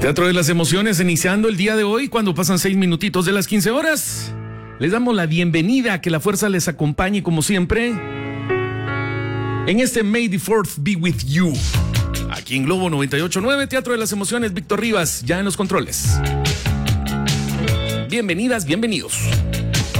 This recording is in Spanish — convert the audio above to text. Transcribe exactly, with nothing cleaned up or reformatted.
Teatro de las Emociones iniciando el día de hoy cuando pasan seis minutitos de las quince horas. Les damos la bienvenida, que la fuerza les acompañe como siempre en este May the fourth be with you. Aquí en Globo noventa y ocho punto nueve, Teatro de las Emociones, Víctor Rivas, ya en los controles. Bienvenidas, bienvenidos.